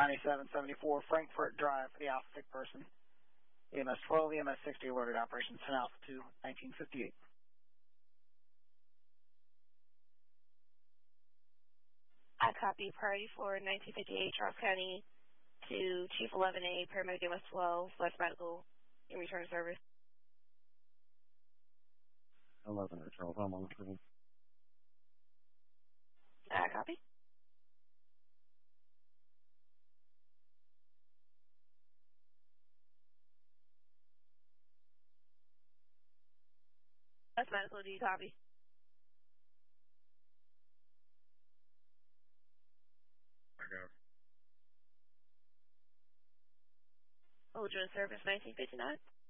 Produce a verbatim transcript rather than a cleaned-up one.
ninety-seven seventy-four Frankfurt Drive for the Alpha Sick person. E M S twelve, E M S sixty alerted operations ten Alpha two, nineteen fifty-eight. I copy priority for nineteen fifty-eight Charles County to Chief eleven A, paramedic E M S twelve, West Medical, in return service. eleven or Charles, I'm on the screen. I copy. West Medical, do you copy? I got it. Hold your service nineteen fifty-nine.